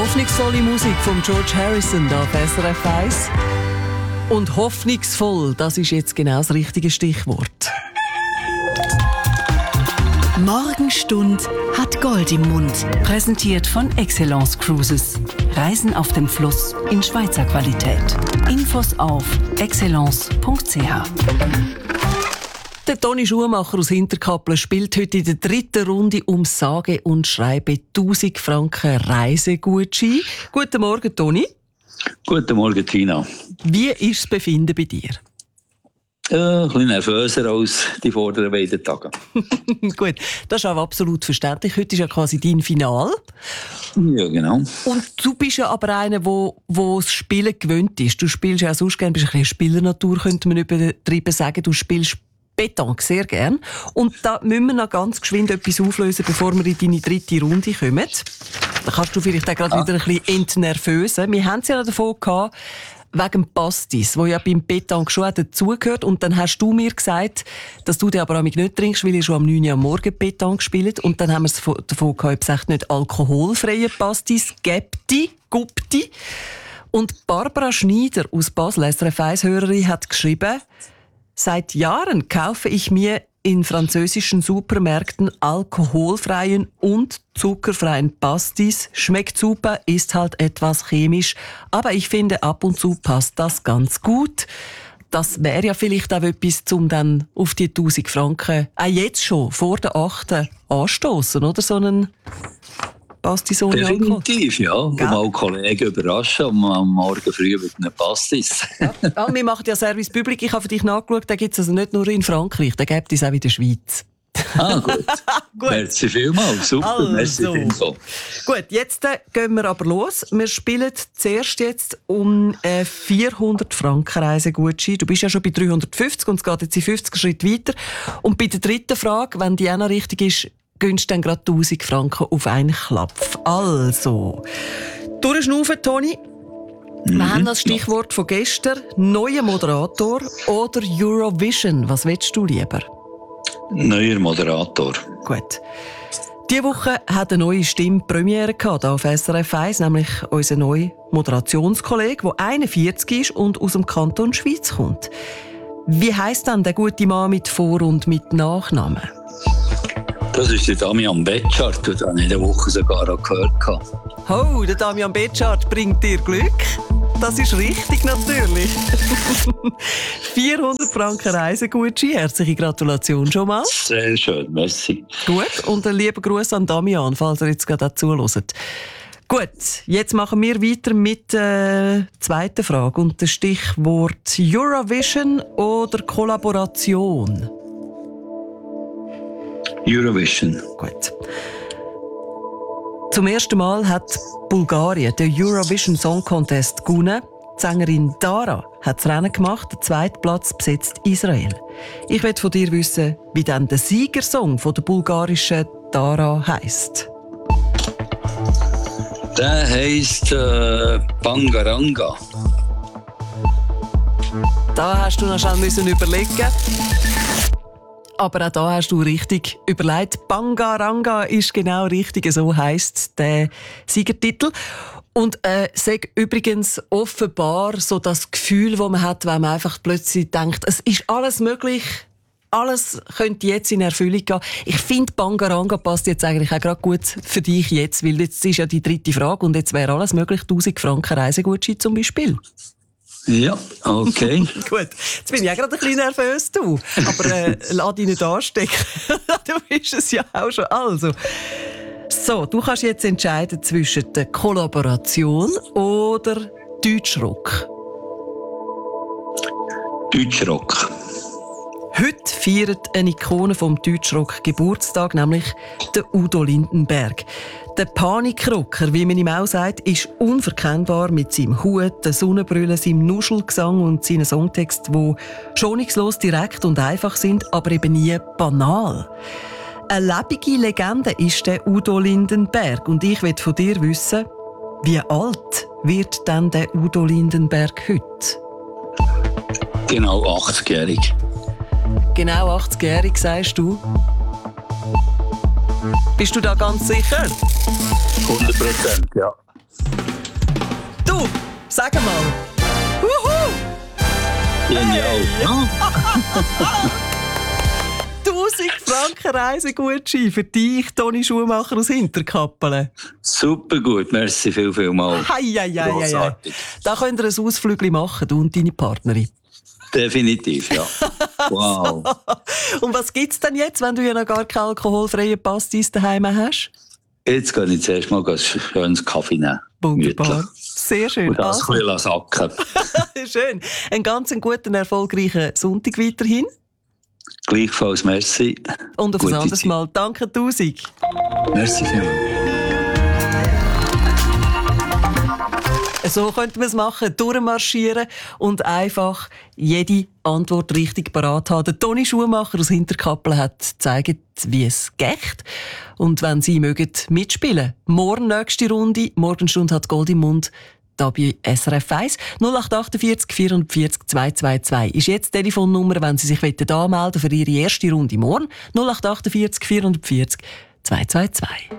Hoffnungsvolle Musik von George Harrison auf SRF 1. Und hoffnungsvoll, das ist jetzt genau das richtige Stichwort. Morgenstund hat Gold im Mund. Präsentiert von Excellence Cruises. Reisen auf dem Fluss in Schweizer Qualität. Infos auf excellence.ch. Der Toni Schumacher aus Hinterkappel spielt heute in der 3. Runde um sage und schreibe 1000 Franken Reisegutschein. Guten Morgen, Toni. Guten Morgen, Tina. Wie ist das Befinden bei dir? Ein bisschen nervöser als die vorderen beiden Tage. Gut, das ist aber absolut verständlich. Heute ist ja quasi dein Final. Ja, genau. Und du bist ja aber einer, der das Spielen gewöhnt ist. Du spielst ja auch sonst gerne, bist ein bisschen Spielernatur, könnte man übertrieben sagen. Du spielst Pétanque sehr gern. Und da müssen wir noch ganz geschwind etwas auflösen, bevor wir in deine 3. Runde kommen. Da kannst du vielleicht auch gerade wieder ein bisschen entnervösen. Wir haben es ja davon gehabt, wegen dem Pastis, wo ja beim Pétanque schon dazugehört. Und dann hast du mir gesagt, dass du den aber nicht trinkst, weil ihr schon am 9 Uhr am Morgen Pétanque spielt. Und dann haben wir es davon gehabt, ob es echt nicht alkoholfreie Pastis gibt. Und Barbara Schneider aus Basel, SRF 1-Hörerin, hat geschrieben: Seit Jahren kaufe ich mir in französischen Supermärkten alkoholfreien und zuckerfreien Pastis. Schmeckt super, ist halt etwas chemisch, aber ich finde, ab und zu passt das ganz gut. Das wäre ja vielleicht auch etwas, um dann auf die 1000 Franken auch jetzt schon vor der 8. anstoßen, oder? So einen Pastis ohne Alkohol. Definitiv, ja. Und mal Kollegen überraschen am Morgen früh mit einem Pastis. Ja, wir machen ja Service Public. Ich habe für dich nachgeschaut, den gibt es also nicht nur in Frankreich, den gibt es auch in der Schweiz. Ah, gut. Gut. Merci vielmals. Super, also. merci Info. Gut, jetzt gehen wir aber los. Wir spielen zuerst jetzt um 400 Franken Reisegutschein. Du bist ja schon bei 350 und es geht jetzt in 50 Schritt weiter. Und bei der 3. Frage, wenn die auch noch richtig ist, gönnst du dann gerade 1000 Franken auf einen Klapf. Also, durchschnaufen, Toni. Wir haben das Stichwort von gestern: neuer Moderator oder Eurovision. Was willst du lieber? Neuer Moderator. Gut. Diese Woche hat eine neue Stimme Premiere gehabt, auf SRF 1, nämlich unser neuer Moderationskollege, der 41 ist und aus dem Kanton Schweiz kommt. Wie heisst dann der gute Mann mit Vor- und mit Nachnamen? Das ist der Damian Betschart, den habe ich in der Woche sogar auch gehört. Oh, der Damian Betschart bringt dir Glück. Das ist richtig, natürlich. 400 Franken Reisegutschein. Herzliche Gratulation schon mal. Sehr schön, merci. Gut, und einen lieben Gruß an Damian, falls er jetzt gerade zuhört. Gut, jetzt machen wir weiter mit der 2. Frage. Und das Stichwort Eurovision oder Kollaboration? Eurovision. Gut. Zum ersten Mal hat Bulgarien den Eurovision Song Contest gewonnen. Die Sängerin Dara hat das Rennen gemacht. Den 2. Platz besetzt Israel. Ich will von dir wissen, wie dann der Siegersong von der bulgarischen Dara heisst. Der heisst Bangaranga. Da hast du noch schnell überlegen. Aber auch da hast du richtig überlegt. Bangaranga ist genau richtig, so heisst der Siegertitel. Und sag übrigens offenbar so das Gefühl, das man hat, wenn man einfach plötzlich denkt, es ist alles möglich, alles könnte jetzt in Erfüllung gehen. Ich finde, Bangaranga passt jetzt eigentlich auch gerade gut für dich jetzt, weil jetzt ist ja die 3. Frage und jetzt wäre alles möglich, 1000 Franken Reisegutschein zum Beispiel. Ja, okay. Gut, jetzt bin ich auch gerade ein bisschen nervös, du. Aber lass dich nicht anstecken. Du bist es ja auch schon. Also, so, du kannst jetzt entscheiden zwischen der Kollaboration oder Deutschrock. Deutschrock. Heute feiert eine Ikone vom Deutschrock Geburtstag, nämlich der Udo Lindenberg. Der Panikrocker, wie man ihm auch sagt, ist unverkennbar mit seinem Hut, der Sonnenbrille, seinem Nuschelgesang und seinen Songtexten, die schonungslos, direkt und einfach sind, aber eben nie banal. Eine lebende Legende ist der Udo Lindenberg und ich will von dir wissen, wie alt wird denn der Udo Lindenberg heute? Genau 80-jährig. Genau 80-jährig, sagst du? Bist du da ganz sicher? 100%, ja. Du, sag mal. Wuhu! Genial. Ja. 1000 Franken Reisegutschein für dich, Toni Schumacher aus Hinterkappelen. Super gut, merci vielmals. Hei. Grossartig. Da könnt ihr ein Ausflügel machen, du und deine Partnerin. Definitiv, ja. Wow. Und was gibt's denn jetzt, wenn du ja noch gar keinen alkoholfreien Pastis daheim hast? Jetzt gehe ich zuerst mal einen schönen Kaffee nehmen. Wunderbar. Gemütlich. Sehr schön. Und das ein bisschen sacken. Schön. Einen ganz guten, erfolgreichen Sonntag weiterhin. Gleichfalls merci. Und auf ein Gute anderes Zeit. Mal. Danke 1000. Merci vielmals. So könnte man es machen, durchmarschieren und einfach jede Antwort richtig parat haben. Der Toni Schumacher aus Hinterkappelen hat gezeigt, wie es geht. Und wenn Sie mögen mitspielen, morgen nächste Runde, Morgenstunde hat Gold im Mund, da bei SRF 1. 0848 440 222 ist jetzt die Telefonnummer, wenn Sie sich anmelden für Ihre erste Runde morgen. 0848 440 222.